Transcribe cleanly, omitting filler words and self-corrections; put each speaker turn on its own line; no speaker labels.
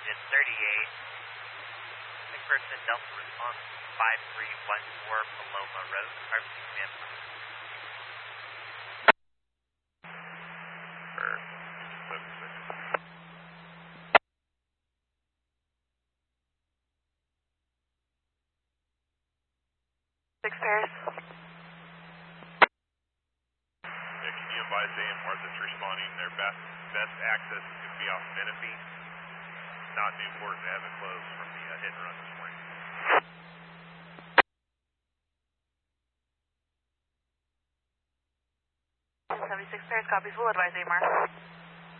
engine 38. McPherson Delta response 5314 Paloma Road. RFC command.
Six pairs.
Yeah, can you advise AMR that's responding their best access is going to be off Menifee, not Newport, and haven't closed from the hit and run this morning.
76 pairs, copies, we'll advise AMR.